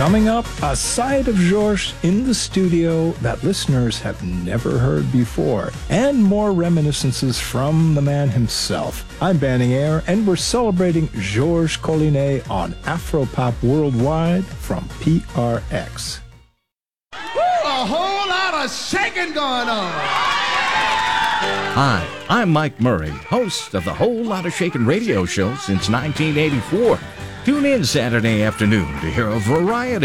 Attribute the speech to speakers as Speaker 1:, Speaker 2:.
Speaker 1: Coming up, a side of Georges in the studio that listeners have never heard before, and more reminiscences from the man himself. I'm Banning Eyre, and we're celebrating Georges Collinet on Afropop Worldwide from PRX.
Speaker 2: A whole lot of shaking going on.
Speaker 3: Hi, I'm Mike Murray, host of the Whole Lot of Shakin' radio show since 1984. Tune in Saturday afternoon to hear a variety